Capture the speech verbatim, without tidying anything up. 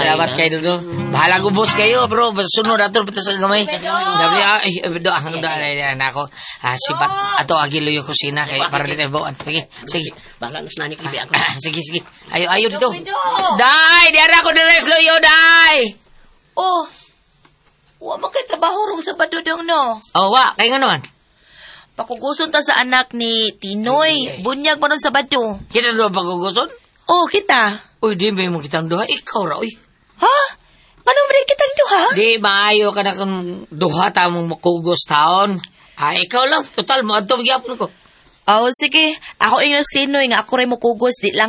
Salamat kayo doon. Bahala ko boss kayo bro. Sunod ato pita sa gamay. Sabi ay do ang do na ako. Ah sipat ato agi luyo kusina kay para dito bawaan. Sige, sige. Bahala na sa nani kibi ako. Sige, sige. Ayo ayo dito. Dai, diara ko deres luyo dai. Oh. Wa man kay trabaho rong sa badudong no. Oh wa, kay ngano man? Pakuguson ta sa anak ni Tinoy. Bunyag man sa bado. Kita do paguguson? Oh, kita. Uy, di ba mo kitang duha? Ikaw ra, uy. Ha? Anong rin kitang duha? Di, maayo ka na kung duha tamong makugos taon. Ah, ikaw lang. Total, mo adto magyapon ko. Oh, sige. Ako yung Tinoy nga ako rin mo kugos. Di lang